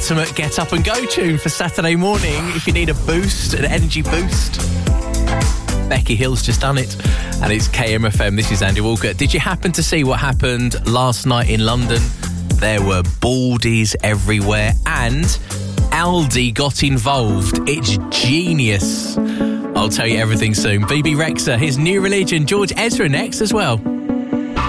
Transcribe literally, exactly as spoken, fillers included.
ultimate get up and go tune for Saturday morning if you need a boost, an energy boost. Becky Hill's just done it, and it's K M F M. This is Andy Walker. Did you happen to see what happened last night in London? There were baldies everywhere, and Aldi got involved. It's genius. I'll tell you everything soon. B B Rexha, his new religion. George Ezra next as well.